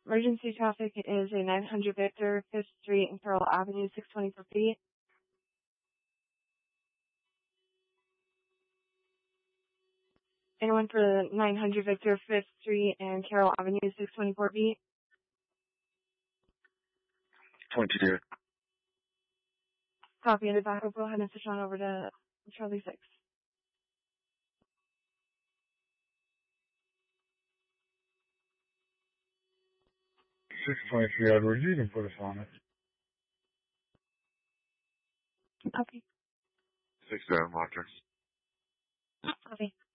Emergency traffic is a 900 Victor, 5th Street and Carroll Avenue, 624 feet. Anyone for 900 Victor, 5th Street and Carroll Avenue, 624 feet? 22. Copy, and back up. Go ahead and switch on over to Charlie 6. 623 Edwards, you can put us on it. Copy. 6-7 Matrix. Copy.